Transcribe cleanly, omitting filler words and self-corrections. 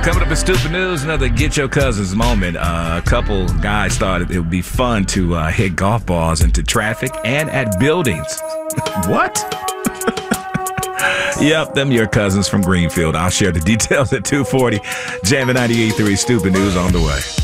Coming up in Stupid News, another Get Your Cousins moment. A couple guys thought it would be fun to hit golf balls into traffic and at buildings. What? Yep, them your cousins from Greenfield. I'll share the details at 2:40. Jammin' 98.3 Stupid News on the way.